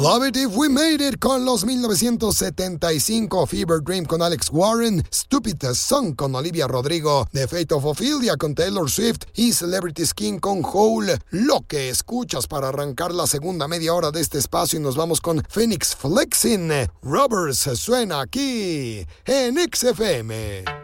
Love It If We Made It con los 1975, Fever Dream con Alex Warren, Stupid Song con Olivia Rodrigo, The Fate of Ophelia con Taylor Swift y Celebrity Skin con Hole. Lo que escuchas para arrancar la segunda media hora de este espacio, y nos vamos con Phoenix Flexing. Robbers suena aquí en XFM.